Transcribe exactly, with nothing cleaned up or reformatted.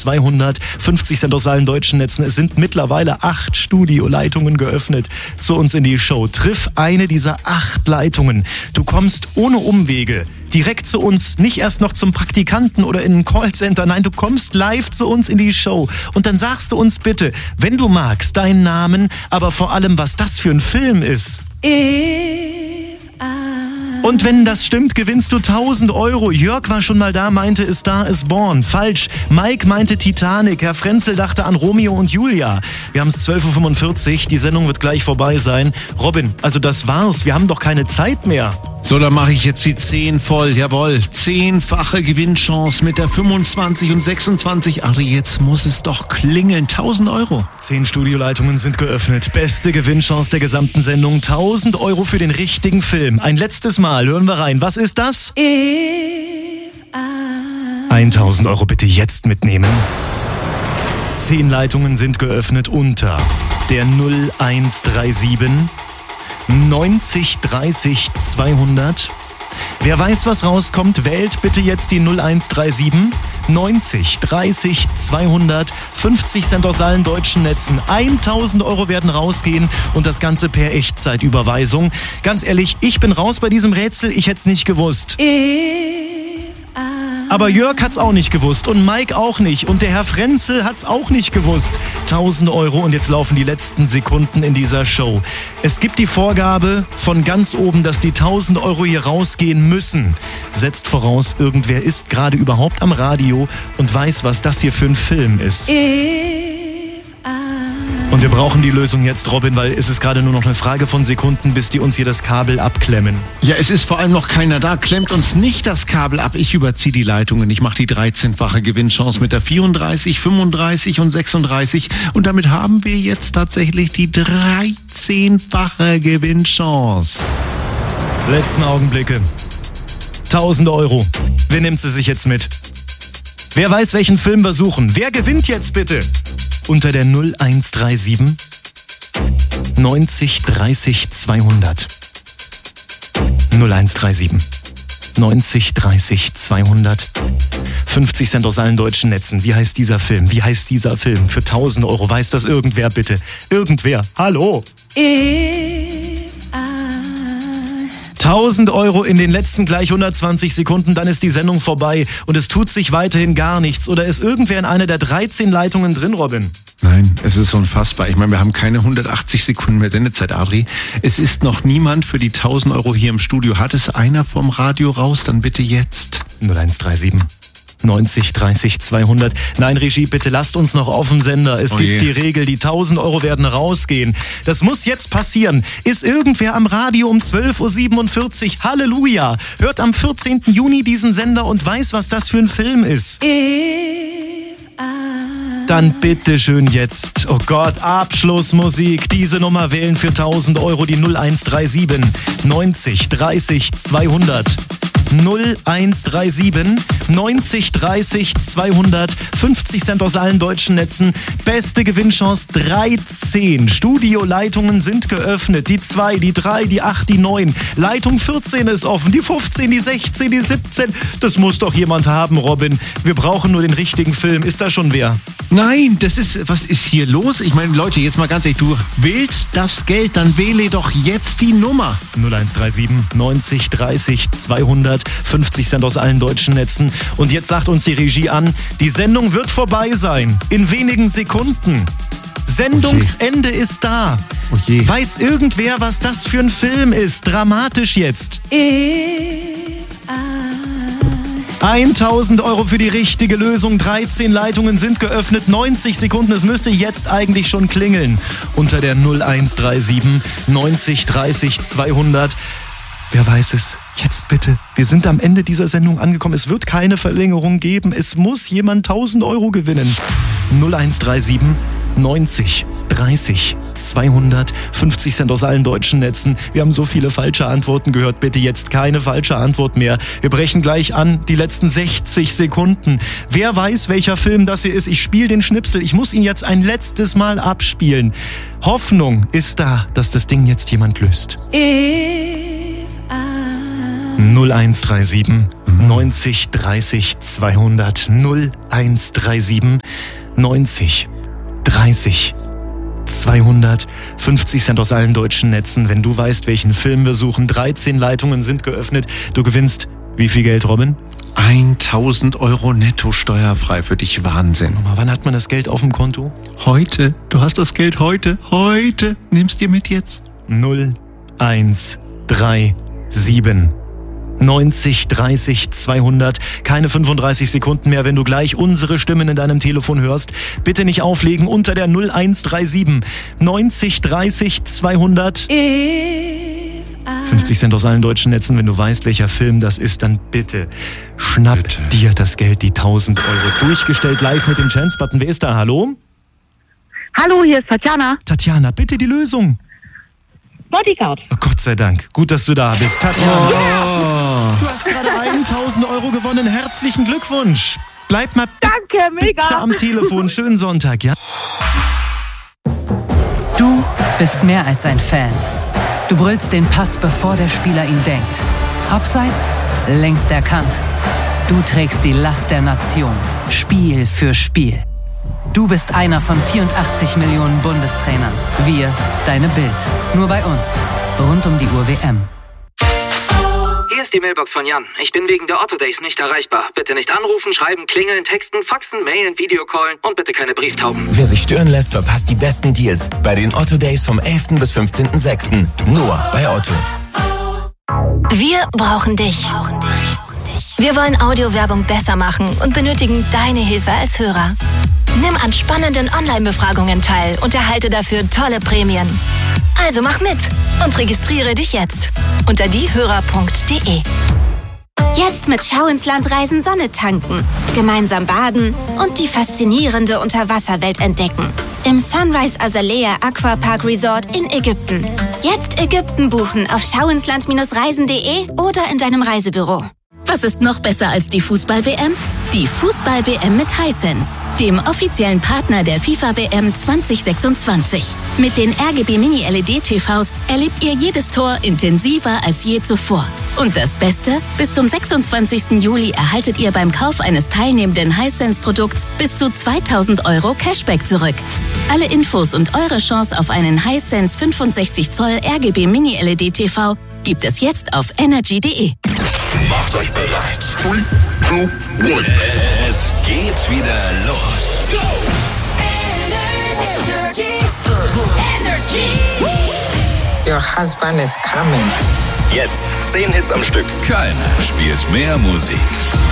zweihundert, fünfzig Cent aus allen deutschen Netzen. Es sind mittlerweile acht Studioleitungen geöffnet zu uns in die Show. Triff eine dieser acht Leitungen. Du kommst ohne Umwege direkt zu uns, nicht erst noch zum Praktikanten oder in ein Callcenter. Nein, du kommst live zu uns in die Show. Und dann sagst du uns bitte, wenn du magst, deinen Namen, aber vor allem, was das für ein Film ist. Und wenn das stimmt, gewinnst du tausend Euro. Jörg war schon mal da, meinte, A Star is Born. Falsch. Mike meinte Titanic. Herr Frenzel dachte an Romeo und Julia. Wir haben es zwölf Uhr fünfundvierzig. Die Sendung wird gleich vorbei sein. Robin, also das war's. Wir haben doch keine Zeit mehr. So, dann mache ich jetzt die zehn voll. Jawohl. Zehnfache Gewinnchance mit der fünfundzwanzig und sechsundzwanzig. Ach, jetzt muss es doch klingeln. tausend Euro. Zehn Studioleitungen sind geöffnet. Beste Gewinnchance der gesamten Sendung. tausend Euro für den richtigen Film. Ein letztes Mal. Hören wir rein. Was ist das? tausend Euro bitte jetzt mitnehmen. Zehn Leitungen sind geöffnet unter der null eins drei sieben neunzig dreißig zweihundert. Wer weiß, was rauskommt, wählt bitte jetzt die null eins drei sieben neunzig dreißig zweihundert. fünfzig Cent aus allen deutschen Netzen. tausend Euro werden rausgehen und das Ganze per Echtzeitüberweisung. Ganz ehrlich, ich bin raus bei diesem Rätsel, ich hätte es nicht gewusst. Aber Jörg hat's auch nicht gewusst und Mike auch nicht und der Herr Frenzel hat's auch nicht gewusst. tausend Euro und jetzt laufen die letzten Sekunden in dieser Show. Es gibt die Vorgabe von ganz oben, dass die tausend Euro hier rausgehen müssen. Setzt voraus, irgendwer ist gerade überhaupt am Radio und weiß, was das hier für ein Film ist. Und wir brauchen die Lösung jetzt, Robin, weil es ist gerade nur noch eine Frage von Sekunden, bis die uns hier das Kabel abklemmen. Ja, es ist vor allem noch keiner da. Klemmt uns nicht das Kabel ab. Ich überziehe die Leitungen. Ich mache die dreizehnfache Gewinnchance mit der vierunddreißig, fünfunddreißig und sechsunddreißig. Und damit haben wir jetzt tatsächlich die dreizehnfache Gewinnchance. Letzten Augenblicke. tausend Euro. Wer nimmt sie sich jetzt mit? Wer weiß, welchen Film wir suchen? Wer gewinnt jetzt bitte? Unter der null eins drei sieben neunzig dreißig zweihundert. null eins drei sieben neunzig dreißig zweihundert. fünfzig Cent aus allen deutschen Netzen. Wie heißt dieser Film? Wie heißt dieser Film? Für tausend Euro. Weiß das irgendwer bitte? Irgendwer. Hallo? tausend Euro in den letzten gleich hundertzwanzig Sekunden, dann ist die Sendung vorbei und es tut sich weiterhin gar nichts. Oder ist irgendwer in einer der dreizehn Leitungen drin, Robin? Nein, es ist unfassbar. Ich meine, wir haben keine hundertachtzig Sekunden mehr Sendezeit, Adri. Es ist noch niemand für die tausend Euro hier im Studio. Hat es einer vom Radio raus? Dann bitte jetzt. null eins drei sieben neunzig dreißig zweihundert. Nein, Regie, bitte lasst uns noch auf dem Sender. Es oh gibt je. die Regel, die tausend Euro werden rausgehen. Das muss jetzt passieren. Ist irgendwer am Radio um zwölf Uhr siebenundvierzig? Halleluja! Hört am vierzehnten Juni diesen Sender und weiß, was das für ein Film ist. Dann bitte schön jetzt. Oh Gott, Abschlussmusik. Diese Nummer wählen für tausend Euro die null eins drei sieben neunzig dreißig zweihundert. null eins drei sieben neunzig dreißig zweihundert. fünfzig Cent aus allen deutschen Netzen. Beste Gewinnchance dreizehn. Studioleitungen sind geöffnet. Die zwei, die drei, die acht, die neun. Leitung vierzehn ist offen. Die fünfzehn, die sechzehn, die siebzehn. Das muss doch jemand haben, Robin. Wir brauchen nur den richtigen Film. Ist da schon wer? Nein, das ist, was ist hier los? Ich meine, Leute, jetzt mal ganz ehrlich, du willst das Geld, dann wähle doch jetzt die Nummer. null eins drei sieben neunzig dreißig zweihundert. fünfzig Cent aus allen deutschen Netzen. Und jetzt sagt uns die Regie an, die Sendung wird vorbei sein. In wenigen Sekunden. Sendungsende oh ist da. Oh je. Weiß irgendwer, was das für ein Film ist? Dramatisch jetzt. tausend Euro für die richtige Lösung. dreizehn Leitungen sind geöffnet. neunzig Sekunden. Es müsste jetzt eigentlich schon klingeln. Unter der null eins drei sieben neunzig dreißig zweihundert. Wer weiß es? Jetzt bitte. Wir sind am Ende dieser Sendung angekommen. Es wird keine Verlängerung geben. Es muss jemand tausend Euro gewinnen. null eins drei sieben neunzig dreißig zweihundert. fünfzig Cent aus allen deutschen Netzen. Wir haben so viele falsche Antworten gehört. Bitte jetzt keine falsche Antwort mehr. Wir brechen gleich an. Die letzten sechzig Sekunden. Wer weiß, welcher Film das hier ist? Ich spiele den Schnipsel. Ich muss ihn jetzt ein letztes Mal abspielen. Hoffnung ist da, dass das Ding jetzt jemand löst. null eins drei sieben neunzig dreißig zweihundert. null eins drei sieben neunzig, dreißig, zweihundert, fünfzig Cent aus allen deutschen Netzen. Wenn du weißt, welchen Film wir suchen, dreizehn Leitungen sind geöffnet. Du gewinnst wie viel Geld, Robin? tausend Euro netto steuerfrei, für dich Wahnsinn. Nochmal, wann hat man das Geld auf dem Konto? Heute. Du hast das Geld heute. Heute. Nimm's dir mit jetzt. null, eins, drei, sieben, neunzig, dreißig, zweihundert. Keine fünfunddreißig Sekunden mehr, wenn du gleich unsere Stimmen in deinem Telefon hörst. Bitte nicht auflegen unter der null eins drei sieben, neunzig, dreißig, zweihundert. fünfzig Cent aus allen deutschen Netzen. Wenn du weißt, welcher Film das ist, dann bitte schnapp bitte. dir das Geld, die tausend Euro. Durchgestellt live mit dem Chance-Button. Wer ist da? Hallo? Hallo, hier ist Tatjana. Tatjana, bitte die Lösung. Bodyguard. Oh, Gott sei Dank. Gut, dass du da bist. Tatjana, oh. du hast gerade tausend Euro gewonnen. Herzlichen Glückwunsch. Bleib mal Danke, mega. bitte am Telefon. Schönen Sonntag, ja? Du bist mehr als ein Fan. Du brüllst den Pass, bevor der Spieler ihn denkt. Abseits, längst erkannt. Du trägst die Last der Nation. Spiel für Spiel. Du bist einer von vierundachtzig Millionen Bundestrainern. Wir, deine Bild. Nur bei uns. Rund um die Uhr W M. Hier ist die Mailbox von Jan. Ich bin wegen der Otto Days nicht erreichbar. Bitte nicht anrufen, schreiben, klingeln, texten, faxen, mailen, Videocallen und bitte keine Brieftauben. Wer sich stören lässt, verpasst die besten Deals bei den Otto Days vom elften bis fünfzehnten sechsten Nur bei Otto. Wir brauchen dich. Wir wollen Audiowerbung besser machen und benötigen deine Hilfe als Hörer. Nimm an spannenden Online-Befragungen teil und erhalte dafür tolle Prämien. Also mach mit und registriere dich jetzt unter diehörer punkt de. Jetzt mit Schau ins Land reisen, Sonne tanken, gemeinsam baden und die faszinierende Unterwasserwelt entdecken. Im Sunrise Azalea Aquapark Resort in Ägypten. Jetzt Ägypten buchen auf schauinsland reisen punkt de oder in deinem Reisebüro. Was ist noch besser als die Fußball-W M? Die Fußball-W M mit Hisense, dem offiziellen Partner der FIFA-W M zwanzig sechsundzwanzig. Mit den R G B Mini-L E D-T Vs erlebt ihr jedes Tor intensiver als je zuvor. Und das Beste? Bis zum sechsundzwanzigsten Juli erhaltet ihr beim Kauf eines teilnehmenden Hisense-Produkts bis zu zweitausend Euro Cashback zurück. Alle Infos und eure Chance auf einen Hisense fünfundsechzig Zoll R G B Mini-L E D-T V gibt es jetzt auf energy punkt de. Macht euch bereit. Es geht wieder los. Your husband is coming. Jetzt zehn Hits am Stück. Keiner spielt mehr Musik